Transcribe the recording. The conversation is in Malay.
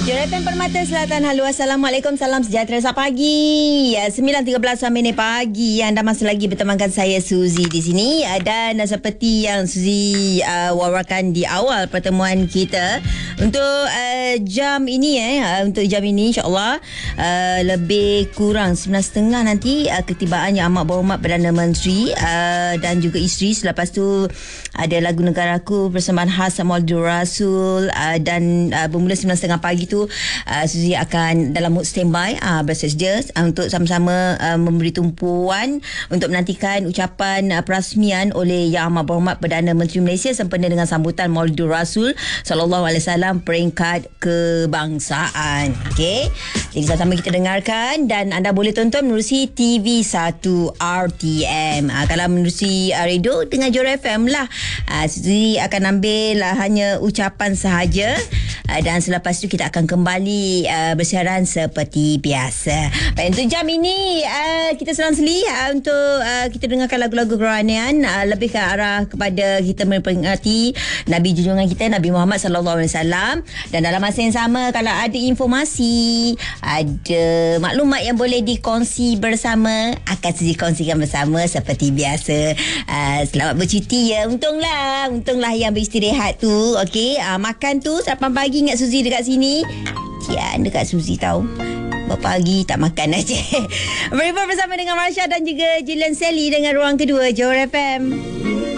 Juratan Permata Selatan. Halo, Assalamualaikum. Salam sejahtera. Selamat pagi. 9.13 minit pagi. Anda masih lagi bertemankan saya, Suzy, di sini. Dan seperti yang Suzy wawarkan di awal pertemuan kita, untuk jam ini insyaAllah lebih kurang 9.30 nanti ketibaan Yang Amat Berhormat Perdana Menteri dan juga isteri. Selepas tu ada lagu Negaraku persembahan khas Maulidul Rasul, dan bermula 9.30 pagi tu Suzy akan dalam mood standby bersedia untuk sama-sama memberi tumpuan untuk menantikan ucapan perasmian oleh Yang Amat Berhormat Perdana Menteri Malaysia sempena dengan sambutan Maulidul Rasul SAW peringkat kebangsaan. Okey, jadi sama-sama kita dengarkan, dan anda boleh tonton menerusi TV1 RTM. Kalau menerusi radio dengan Johor FM lah. Suzy akan ambil hanya ucapan sahaja, dan selepas itu kita akan kembali bersiaran seperti biasa. Baik, untuk jam ini kita selang-seli untuk kita dengarkan lagu-lagu kerohanian, lebih ke arah kepada kita memperingati Nabi junjungan kita, Nabi Muhammad SAW. Dan dalam masa yang sama, kalau ada informasi, ada maklumat yang boleh dikongsi bersama, akan Suzy kongsikan bersama seperti biasa. Selamat bercuti ya. Untunglah yang beristirahat tu. Okey, makan tu sarapan pagi ingat Suzy dekat sini. Kian dekat Suzy tahu. Pagi tak makan aja. Berjumpa bersama dengan Marsha dan juga Jillian Sally dengan Ruang Kedua Johor FM.